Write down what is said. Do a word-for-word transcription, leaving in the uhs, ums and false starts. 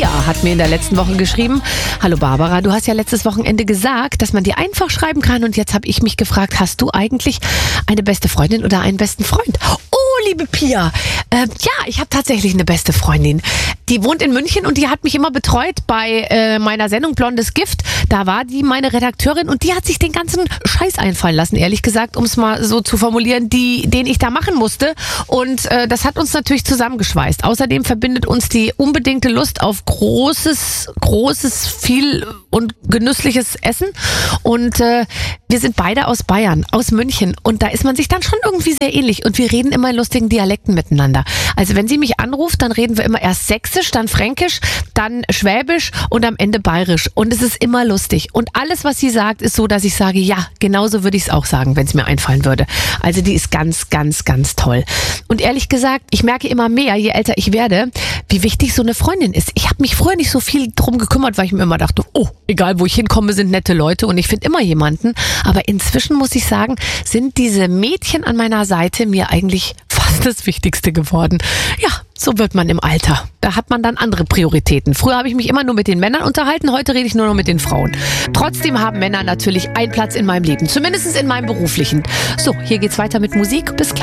Pia hat mir in der letzten Woche geschrieben: Hallo Barbara, du hast ja letztes Wochenende gesagt, dass man dir einfach schreiben kann, und jetzt habe ich mich gefragt, hast du eigentlich eine beste Freundin oder einen besten Freund? Oh, liebe Pia, äh, ja, ich habe tatsächlich eine beste Freundin. Die wohnt in München und die hat mich immer betreut bei äh, meiner Sendung Blondes Gift. Da war die meine Redakteurin und die hat sich den ganzen Scheiß einfallen lassen, ehrlich gesagt, um es mal so zu formulieren, die, den ich da machen musste. Und äh, das hat uns natürlich zusammengeschweißt. Außerdem verbindet uns die unbedingte Lust auf großes, großes, viel und genüssliches Essen. Und äh, wir sind beide aus Bayern, aus München. Und da ist man sich dann schon irgendwie sehr ähnlich. Und wir reden immer in lustigen Dialekten miteinander. Also wenn sie mich anruft, dann reden wir immer erst Sächsisch, dann Fränkisch, dann Schwäbisch und am Ende Bayerisch. Und es ist immer lustig. Und alles, was sie sagt, ist so, dass ich sage, ja, genauso würde ich es auch sagen, wenn es mir einfallen würde. Also die ist ganz, ganz, ganz toll. Und ehrlich gesagt, ich merke immer mehr, je älter ich werde, wie wichtig so eine Freundin ist. Ich habe mich früher nicht so viel drum gekümmert, weil ich mir immer dachte, oh, egal wo ich hinkomme, sind nette Leute und ich finde immer jemanden. Aber inzwischen muss ich sagen, sind diese Mädchen an meiner Seite mir eigentlich fast das Wichtigste geworden. Ja, so wird man im Alter. Da hat man dann andere Prioritäten. Früher habe ich mich immer nur mit den Männern unterhalten, heute rede ich nur noch mit den Frauen. Trotzdem haben Männer natürlich einen Platz in meinem Leben, zumindest in meinem beruflichen. So, hier geht's weiter mit Musik. Bis gleich.